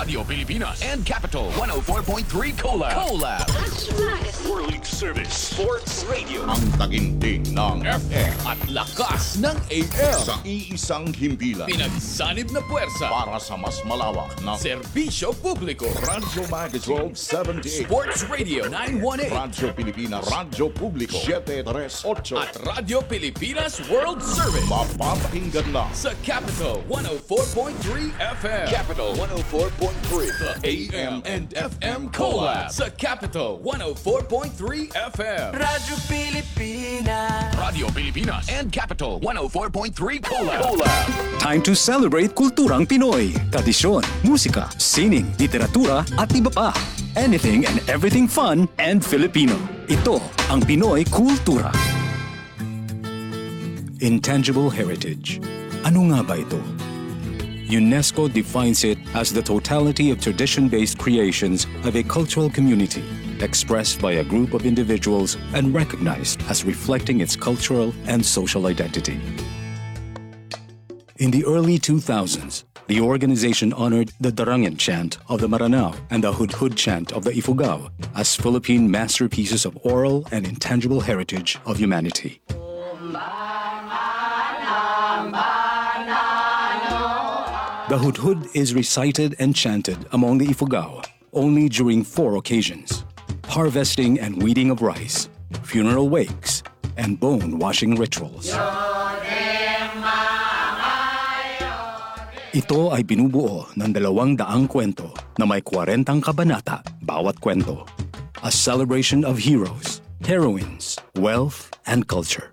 Radio Pilipinas and Capital 104.3 Collab. World Service Sports Radio. Ang taginting ng FM at lakas ng AM. sa iisang himpilan Pinagsanib na puwersa. para sa mas malawak na Serbisyo publiko. Radyo Magazine 1278, Sports Radio 918. Radyo Pilipinas, Radyo Publiko 738, At Radio Pilipinas World Service. mapapakinggan lang Sa Capital 104.3 FM. Capital 104.3. The AM and FM Collab. Sa Capital 104.3 FM. Radyo Pilipinas. Radio Pilipinas and Capital 104.3 Collab. Time to celebrate kulturang Pinoy. Tradisyon, musika, sining, literatura at iba pa. Anything and everything fun and Filipino. Ito ang Pinoy Kultura. Intangible heritage. Ano nga ba ito? UNESCO defines it as the totality of tradition-based creations of a cultural community, expressed by a group of individuals and recognized as reflecting its cultural and social identity. In the early 2000s, the organization honored the Darangan chant of the Maranao and the Hudhud chant of the Ifugao as Philippine masterpieces of oral and intangible heritage of humanity. The Hudhud is recited and chanted among the Ifugao only during 4 occasions: harvesting and weeding of rice, funeral wakes, and bone-washing rituals. Ito ay binubuo ng 200 kwento na may 40 kabanata bawat kwento. A celebration of heroes, heroines, wealth, and culture.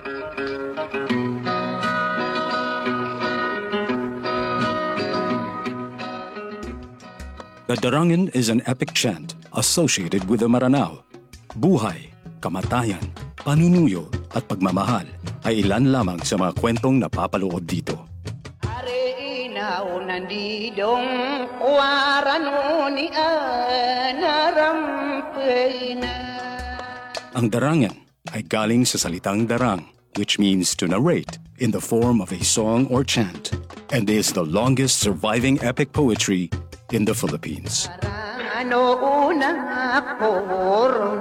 The Darangan is an epic chant associated with the Maranao. Buhay, kamatayan, panunuyo at pagmamahal ay ilan lamang sa mga kwentong napapaloob dito. Inaw nandidong warano ni anarampay na. Ang darangan ay galing sa salitang darang, which means to narrate in the form of a song or chant, and is the longest surviving epic poetry in the Philippines. Ano unang akor?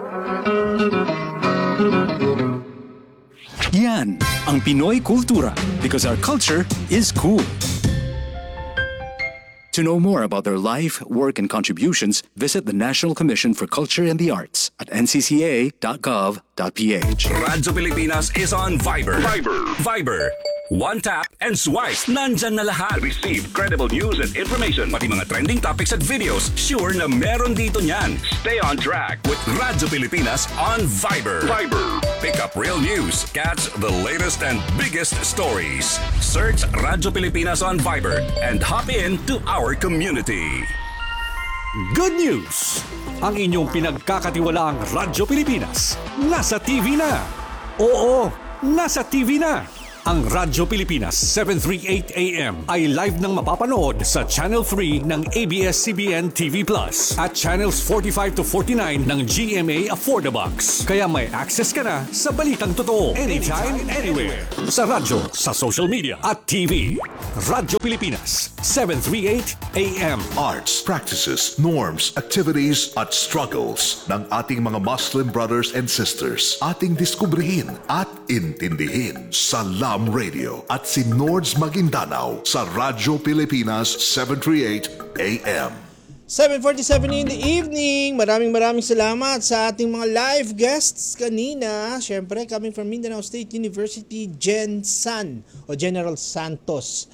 Yan ang Pinoy Kultura, because our culture is cool. To know more about their life, work, and contributions, visit the National Commission for Culture and the Arts at ncca.gov.ph. Radyo Pilipinas is on Viber. Viber. One tap and swipe. Nandyan na lahat. Receive credible news and information. Pati mga trending topics at videos. Sure na meron dito niyan. Stay on track with Radyo Pilipinas on Viber. Pick up real news. Catch the latest and biggest stories. Search Radyo Pilipinas on Viber and hop in to our community. Good news! Ang inyong pinagkakatiwalaang Radyo Pilipinas nasa TV na. Oo, nasa TV na. Ang Radyo Pilipinas 738 AM ay live nang mapapanood sa Channel 3 ng ABS-CBN TV Plus at Channels 45 to 49 ng GMA Affordabox. Kaya may access ka na sa balitang totoo anytime, anywhere. Sa radyo, sa social media at TV. Radyo Pilipinas 738 AM. Arts, practices, norms, activities at struggles ng ating mga Muslim brothers and sisters. Ating diskubrihin at intindihin sa Radio at si Nords Maguindanao sa Radyo Pilipinas 738 AM. 7:47 in the evening. Maraming salamat sa ating mga live guests kanina. Siyempre, coming from Mindanao State University, General Santos.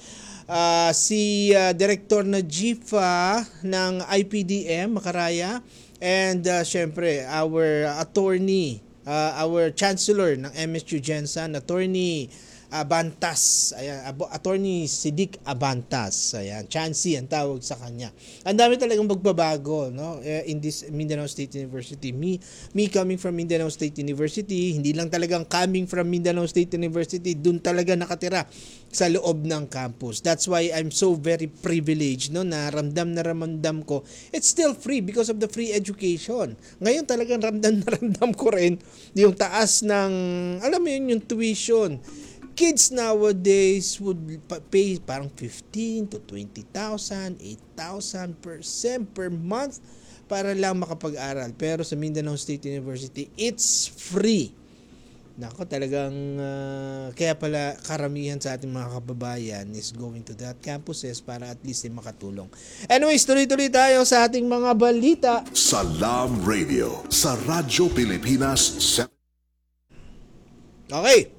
Si Director na GIFA ng IPDM, Macaraya. And siyempre, our attorney, our chancellor ng MSU Gensan, Attorney Abantas, ayan, Attorney Sidik Abantas, ayan, Chancey ang tawag sa kanya. Ang dami talagang magbabago, no, in this Mindanao State University. Me coming from Mindanao State University, hindi lang talagang coming from Mindanao State University, dun talaga nakatira sa loob ng campus. That's why I'm so very privileged, no, na ramdam ko. It's still free because of the free education. Ngayon talagang ramdam ko rin yung taas ng, alam mo yun, yung tuition. kids nowadays would pay parang 15 to 20,000, 8,000 per month para lang makapag-aral. Pero sa Mindanao State University, it's free. Nako, talagang kaya pala karamihan sa ating mga kababayan is going to that campuses para at least ay makatulong. Anyways, tuloy-tuloy tayo sa ating mga balita. Salam Radio sa Radyo Pilipinas. Okay.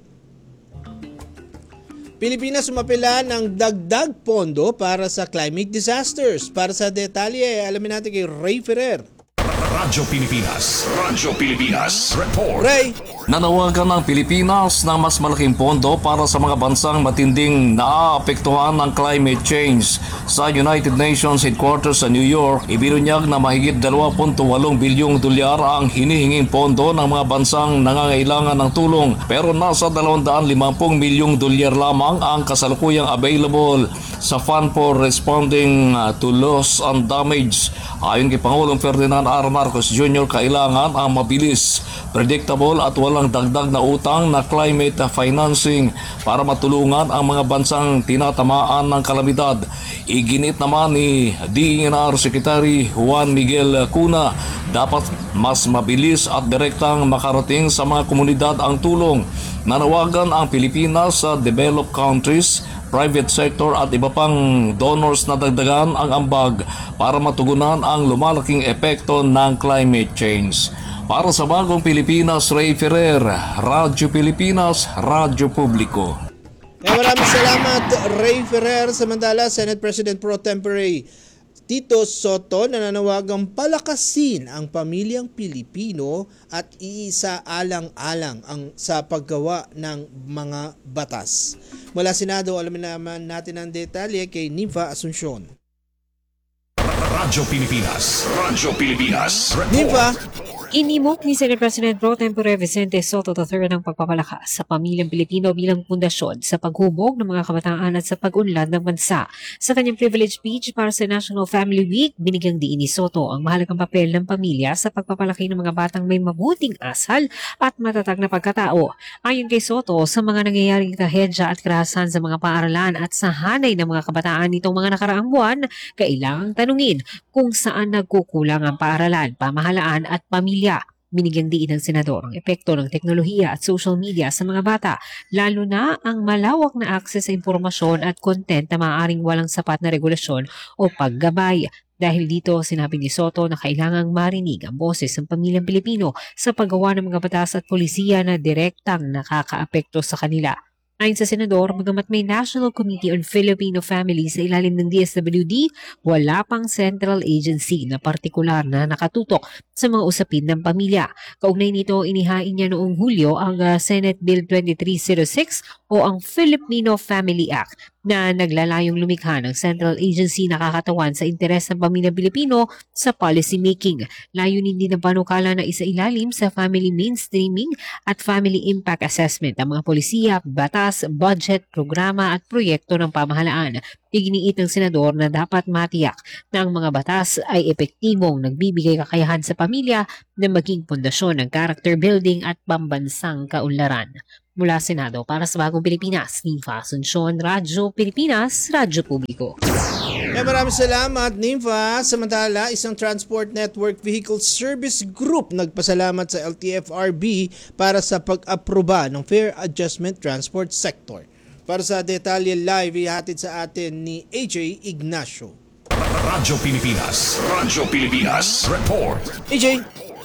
Pilipinas sumapila ng dagdag pondo para sa climate disasters. Para sa detalye, alamin natin kay Ray Ferrer. Radyo Pilipinas Report. Ray! Nanawagan ng Pilipinas ng mas malaking pondo para sa mga bansang matinding naaapektuhan ng climate change. Sa United Nations Headquarters sa New York, ibinunyag na mahigit 2.8 bilyong dolyar ang hinihinging pondo ng mga bansang nangangailangan ng tulong, pero nasa 250 milyong dolyar lamang ang kasalukuyang available sa Fund for Responding to Loss and Damage. Ayon kay Pangulong Ferdinand R. Marcos Jr., kailangan ang mabilis, predictable at walang dagdag na utang na climate financing para matulungan ang mga bansang tinatamaan ng kalamidad. Iginit naman ni DENR Secretary Juan Miguel Cuna, dapat mas mabilis at direktang makarating sa mga komunidad ang tulong. Nanawagan ang Pilipinas sa developed countries, private sector at iba pang donors na dagdagan ang ambag para matugunan ang lumalaking epekto ng climate change. Para sa Bagong Pilipinas, Ray Ferrer, Radyo Pilipinas, Radyo Publiko. Maraming salamat, Ray Ferrer. Samantala, Senate President Pro Tempore Tito Soto nananawagang palakasin ang pamilyang Pilipino at iisa-alang-alang sa paggawa ng mga batas. Mula Senado, alamin naman natin ang detalye kay Nympha Asuncion. Radyo Pilipinas Report. Nympha! Inimok ni Senate President Pro Tempore Vicente Soto III ang pagpapalakas sa pamilyang Pilipino bilang pundasyon sa paghubog ng mga kabataan at sa pag-unlad ng bansa. Sa kanyang privilege speech para sa National Family Week, binigyang diin ni Soto ang mahalagang papel ng pamilya sa pagpapalaki ng mga batang may mabuting asal at matatag na pagkatao. Ayon kay Soto, sa mga nangyayaring trahedya at karahasan sa mga paaralan at sa hanay ng mga kabataan nitong mga nakaraang buwan, kailangang tanungin kung saan nagkukulang ang paaralan, pamahalaan at pamilya. Binigyang diin ng senador ang epekto ng teknolohiya at social media sa mga bata, lalo na ang malawak na akses sa impormasyon at content na maaaring walang sapat na regulasyon o paggabay. Dahil dito, sinabi ni Soto na kailangang marinig ang boses ng pamilyang Pilipino sa paggawa ng mga batas at polisiya na direktang nakakaapekto sa kanila. Ayon sa senador, bagamat may National Committee on Filipino Families sa ilalim ng DSWD, wala pang central agency na partikular na nakatutok sa mga usapin ng pamilya. Kaugnay nito, inihain niya noong Hulyo ang Senate Bill 2306 o ang Filipino Family Act na naglalayong lumikha ng central agency na kakatawan sa interes ng pamilyang Pilipino sa policy making. Layunin din ng panukala na isailalim sa family mainstreaming at family impact assessment ang mga polisiya, batas, budget, programa at proyekto ng pamahalaan. Iginiit ng senador na dapat matiyak na ang mga batas ay epektibong nagbibigay kakayahan sa pamilya na maging pundasyon ng character building at pambansang kaunlaran. Mula Senado para sa Bagong Pilipinas, Nympha Asuncion, Radyo Pilipinas, Radyo Publiko. Maraming salamat, Nympha. Samantala, isang Transport Network Vehicle Service Group nagpasalamat sa LTFRB para sa pag-aproba ng Fare Adjustment Transport Sector. Para sa detalye live, ihatid sa atin ni AJ Ignacio. Radyo Pilipinas Report. AJ!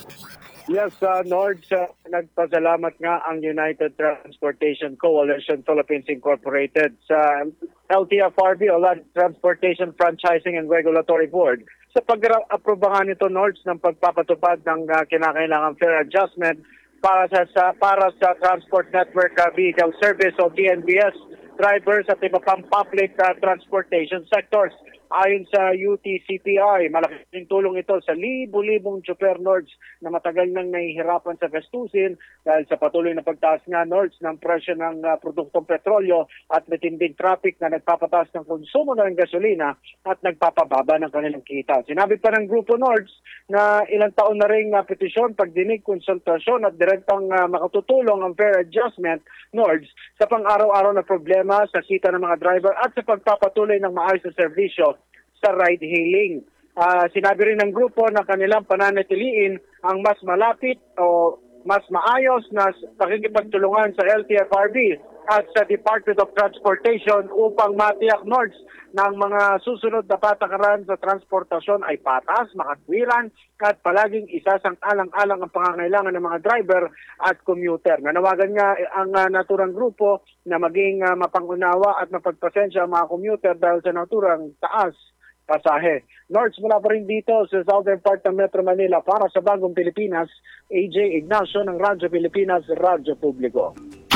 Yes, Nord, nagpasalamat nga ang United Transportation Coalition Philippines Incorporated sa LTFRB o Land Transportation Franchising and Regulatory Board sa pag-aproba nga nito, Nord, ng pagpapatupad ng kinakailangang fare adjustment para sa Transport Network Vehicle Service o TNVS drivers at iba pang public transportation sectors. Ayon sa UTCPI, malaking tulong ito sa libu-libong chopper Nords na matagal nang nahihirapan sa gastusin dahil sa patuloy na pagtaas nga Nords ng presyo ng produktong petrolyo at matinding traffic na nagpapataas ng konsumo ng gasolina at nagpapababa ng kanilang kita. Sinabi pa ng Grupo Nords na ilang taon na ring petisyon, pagdinig, konsultasyon at direktang makatutulong ang fair adjustment Nords sa pang-araw-araw na problema sa kita ng mga driver at sa pagpapatuloy ng maayos na serbisyo sa ride-hailing. Sinabi rin ng grupo na kanilang pananatiliin ang mas malapit o mas maayos na pakikipagtulungan sa LTFRB at sa Department of Transportation upang matiyak Nords ng mga susunod na patakaran sa transportasyon ay patas, makatwiran at palaging isasang-alang-alang ang pangangailangan ng mga driver at commuter. Nanawagan nga ang naturang grupo na maging mapangunawa at mapagpasensya ang mga commuter dahil sa naturang taas pasahe. Nords, mula pa rin dito sa southern part ng Metro Manila para sa Bagong Pilipinas, AJ Ignacio ng Radyo Pilipinas, Radyo Publiko.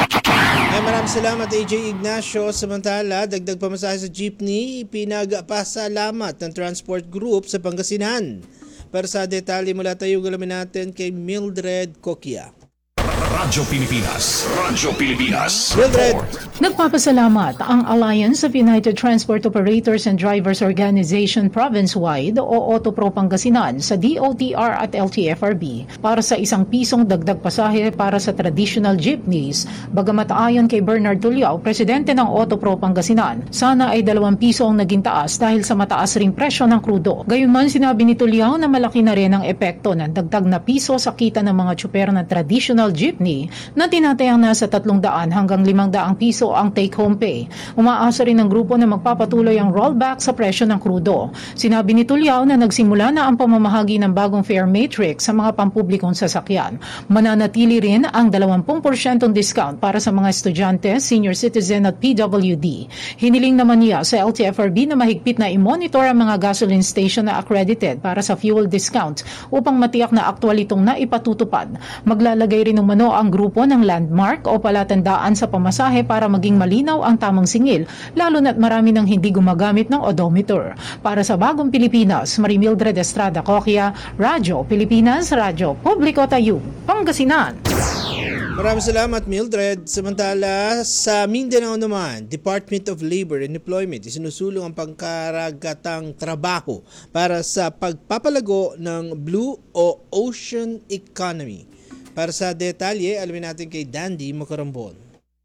Maraming salamat AJ Ignacio. Samantala, dagdag pamasahe sa jeepney, pinagpasalamat ng transport group sa Pangasinan. Para sa detalye mula tayo, galamin natin kay Mildred Coquia. Radyo Pilipinas. Radyo Pilipinas. Mildred. Nagpapasalamat ang Alliance of United Transport Operators and Drivers Organization Province-wide o Autopro Pangasinan sa DOTR at LTFRB para sa ₱1 dagdag pasahe para sa traditional jeepneys. Bagamat ayon kay Bernard Tuliao, presidente ng Autopro Pangasinan, sana ay ₱2 ang naging taas dahil sa mataas ring presyo ng krudo. Gayunman sinabi ni Tuliao na malaki na rin ang epekto ng dagdag na piso sa kita ng mga tsuper ng traditional jeepney na tinatayang nasa 300 hanggang 500 piso ang take-home pay. Umaasa rin ng grupo na magpapatuloy ang rollback sa presyo ng krudo. Sinabi ni Tuliao na nagsimula na ang pamamahagi ng bagong fare matrix sa mga pampublikong sasakyan. Mananatili rin ang 20% discount para sa mga estudyante, senior citizen at PWD. Hiniling naman niya sa LTFRB na mahigpit na i-monitor ang mga gasoline station na accredited para sa fuel discount upang matiyak na aktwal itong naipatutupad. Maglalagay rin umano ang grupo ng landmark o palatandaan sa pamasahe para maging malinaw ang tamang singil, lalo na't marami nang hindi gumagamit ng odometer. Para sa Bagong Pilipinas, Marimildred Estrada Coquia, Radyo Pilipinas, Radyo Publiko Tayo, Pangasinan. Maraming salamat Mildred. Samantala sa Mindanao naman, Department of Labor and Employment isinusulong ang pangkaragatang trabaho para sa pagpapalago ng blue o ocean economy. Para sa detalye, alamin natin kay Dandy Macarambon.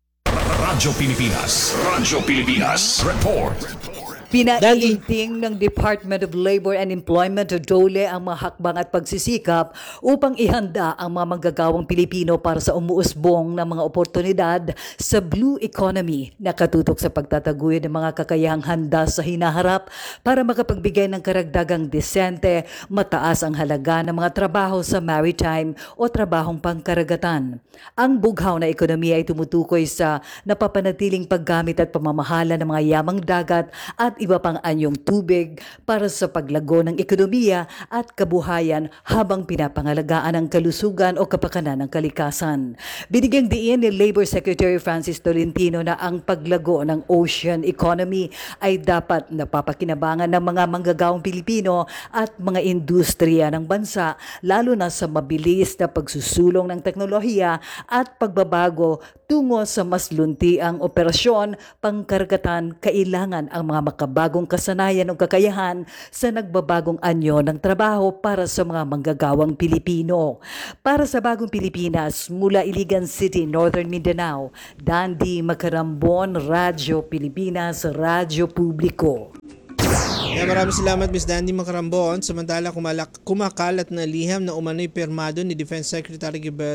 Radyo Pilipinas. Radyo Pilipinas. Report. Pinaiinting ng Department of Labor and Employment o DOLE ang mga hakbang at pagsisikap upang ihanda ang mga manggagawang Pilipino para sa umuusbong ng mga oportunidad sa blue economy na katutok sa pagtataguyod ng mga kakayahang handa sa hinaharap para makapagbigay ng karagdagang desente, mataas ang halaga ng mga trabaho sa maritime o trabahong pangkaragatan. Ang bughaw na ekonomiya ay tumutukoy sa napapanatiling paggamit at pamamahala ng mga yamang dagat at iba pang anyong tubig para sa paglago ng ekonomiya at kabuhayan habang pinapangalagaan ang kalusugan o kapakanan ng kalikasan. Binigyang diin ni Labor Secretary Francis Tolentino na ang paglago ng ocean economy ay dapat napapakinabangan ng mga manggagawang Pilipino at mga industriya ng bansa, lalo na sa mabilis na pagsusulong ng teknolohiya at pagbabago tungo sa mas luntiang operasyon, pangkaragatan. Kailangan ang mga makabagong kasanayan o kakayahan sa nagbabagong anyo ng trabaho para sa mga manggagawang Pilipino. Para sa Bagong Pilipinas, mula Iligan City, Northern Mindanao, Dandy Macarambon, Radyo Pilipinas, Radyo Publiko. Maraming salamat Ms. Dandy Macarambon. Samantala kumakalat na liham na umano'y permado ni Defense Secretary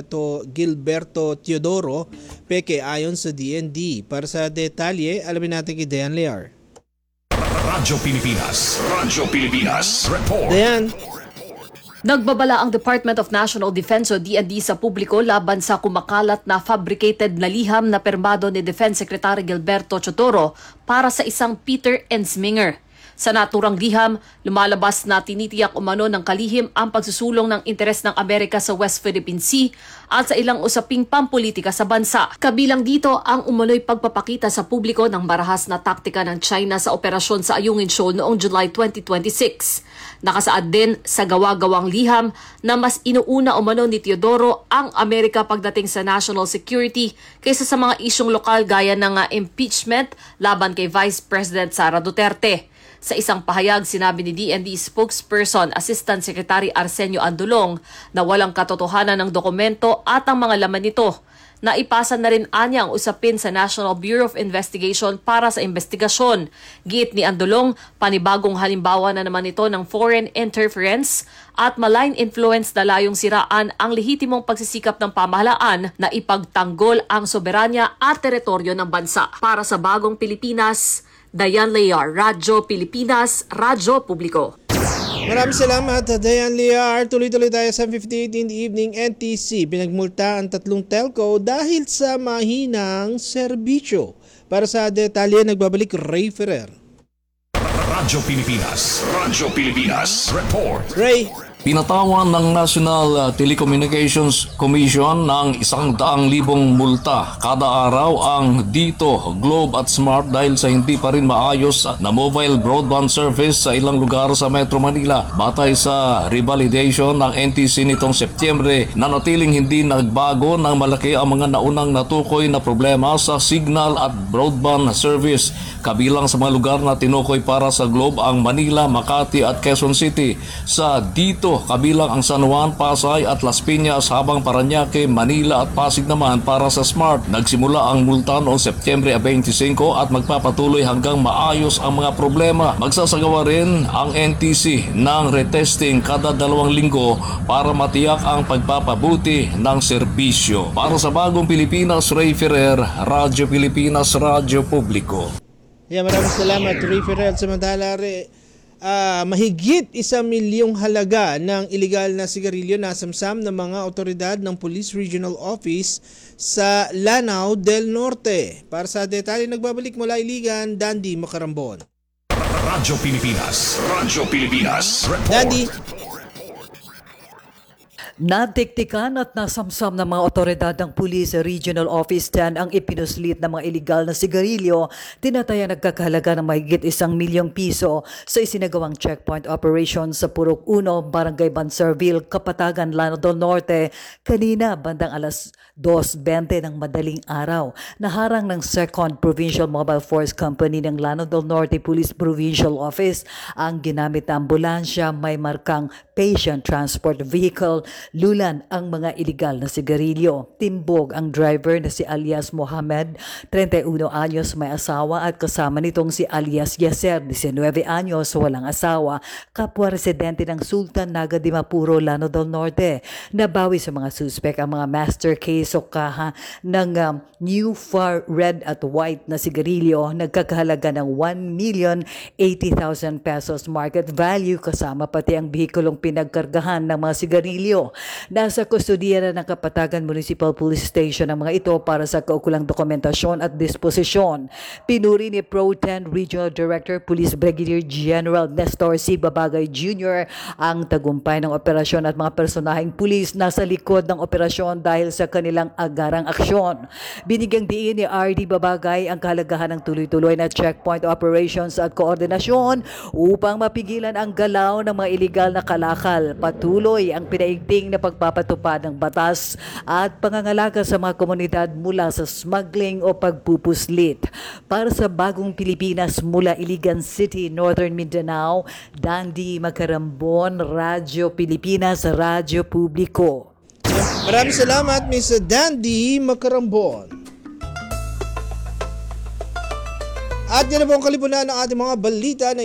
Gilberto Teodoro Peke ayon sa DND. Para sa detalye, alamin natin kay Dayan Lear. Radyo Pilipinas. Radyo Pilipinas. Report. Dayan. Nagbabala ang Department of National Defense o DND sa publiko laban sa kumakalat na fabricated na liham na permado ni Defense Secretary Gilberto Teodoro para sa isang Peter Ensminger. Sa naturang liham, lumalabas na tinitiyak umano ng kalihim ang pagsusulong ng interes ng Amerika sa West Philippine Sea at sa ilang usaping pampolitika sa bansa. Kabilang dito ang umano'y pagpapakita sa publiko ng marahas na taktika ng China sa operasyon sa Ayungin Shoal noong July 2026. Nakasaad din sa gawa-gawang liham na mas inuuna umano ni Teodoro ang Amerika pagdating sa national security kaysa sa mga isyong lokal gaya ng impeachment laban kay Vice President Sara Duterte. Sa isang pahayag, sinabi ni DND spokesperson Assistant Secretary Arsenio Andulong na walang katotohanan ng dokumento at ang mga laman nito. Naipasa na rin anya ang usapin sa National Bureau of Investigation para sa investigasyon. Giit ni Andulong, panibagong halimbawa na naman ito ng foreign interference at malign influence na layong siraan ang lehitimong pagsisikap ng pamahalaan na ipagtanggol ang soberanya at teritoryo ng bansa. Para sa Bagong Pilipinas, Dayan Lear, Radyo Pilipinas, Radyo Publiko. Maraming salamat, Dayan Lear. Tuloy-tuloy tayo sa 7:58 in the evening. NTC, pinagmulta ang 3 telco dahil sa mahinang serbisyo. Para sa detalye, nagbabalik Ray Ferrer. Radyo Pilipinas, Radyo Pilipinas, report. Ray. Pinatawan ng National Telecommunications Commission ng 100,000 multa kada araw ang Dito, Globe at Smart dahil sa hindi pa rin maayos na mobile broadband service sa ilang lugar sa Metro Manila. Batay sa revalidation ng NTC nitong Setyembre, nanatiling hindi nagbago ng malaki ang mga naunang natukoy na problema sa signal at broadband service. Kabilang sa mga lugar na tinukoy para sa Globe ang Manila, Makati at Quezon City. Sa Dito, kabilang ang San Juan, Pasay at Las Piñas, habang Parañaque, Manila at Pasig naman para sa Smart. Nagsimula ang multa noong Setyembre 25 at magpapatuloy hanggang maayos ang mga problema. Magsasagawa rin ang NTC ng retesting kada 2 linggo para matiyak ang pagpapabuti ng serbisyo. Para sa Bagong Pilipinas, Ray Ferrer, Radyo Pilipinas, Radyo Publiko. Maraming salamat, Ray Ferrer. Samantala, mahigit 1 milyong halaga ng iligal na sigarilyo nasamsam ng mga otoridad ng Police Regional Office sa Lanao del Norte. Para sa detalye, nagbabalik mula Iligan, Dandy Macarambon. Radyo Pilipinas, Radyo Pilipinas, report. Dandy. Natiktikan at nasamsam ng mga otoridad ng Police Regional Office 10 ang ipinuslit na mga iligal na sigarilyo, tinataya nagkakahalaga ng mahigit 1 milyong piso sa isinagawang checkpoint operation sa Purok 1, Barangay Banserville, Kapatagan, Lanao del Norte, kanina bandang alas 2:20 ng madaling araw. Naharang ng 2nd Provincial Mobile Force Company ng Lanao del Norte Police Provincial Office ang ginamit na ambulansya may markang Patient Transport Vehicle. Lulan ang mga iligal na sigarilyo. Timbog ang driver na si alias Mohamed, 31 anyos, may asawa, at kasama nitong si alias Yaser, 19 anyos, walang asawa, kapwa residente ng Sultan Naga Dimapuro, Lanao del Norte. Nabawi sa mga suspek ang mga master case o kaha ng New Far Red at White na sigarilyo, nagkakahalaga ng 1,080,000 pesos market value, kasama pati ang bihikulong pinagkargahan ng mga sigarilyo. Nasa kustodiya na ng Kapatagan Municipal Police Station ang mga ito para sa kaukulang dokumentasyon at disposisyon. Pinuri ni Pro 10 Regional Director Police Brigadier General Nestor C. Babagay Jr. ang tagumpay ng operasyon at mga personaheng pulis nasa likod ng operasyon dahil sa kanilang agarang aksyon. Binigyang diin ni RD Babagay ang kahalagahan ng tuloy-tuloy na checkpoint operations at koordinasyon upang mapigilan ang galaw ng mga iligal na kalakal. Patuloy ang pinaigting na pagpapatupad ng batas at pangangalaga sa mga komunidad mula sa smuggling o pagpupuslit. Para sa Bagong Pilipinas mula Iligan City, Northern Mindanao, Dandy Macarambon, Radyo Pilipinas, Radyo Publiko. Maraming salamat, Miss Dandy Macarambon. At yan na po ang kalipunan ng ating mga balita na